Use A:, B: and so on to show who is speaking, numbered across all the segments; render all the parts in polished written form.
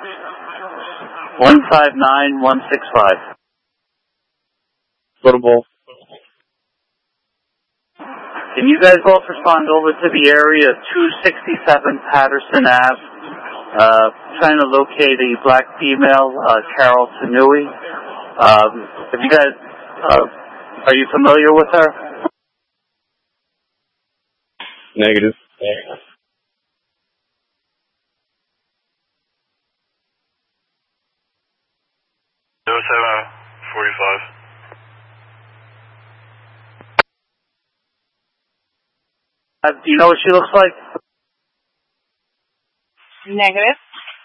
A: 159165.
B: Suitable.
A: Can you guys both respond over to the area 267 Patterson Ave? Trying to locate a black female, Carol Tanui. If you guys, are you familiar with her?
B: Negative.
C: 0745.
A: Do you know what she looks like?
D: Negative.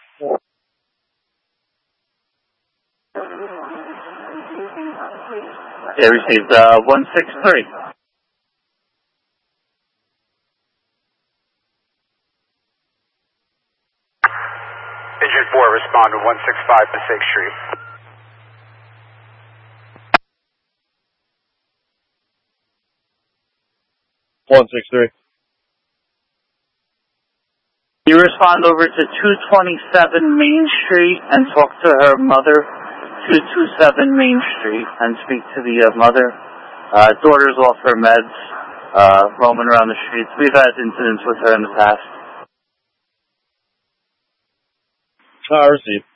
A: Yeah, received 163.
C: Agent 4, respond to 165 Passaic Street.
B: One 6-3.
A: You respond over to 227 Main Street and talk to her mother, 227 Main Street, and speak to the mother. Daughter's off her meds, roaming around the streets. We've had incidents with her in the past.
B: Received.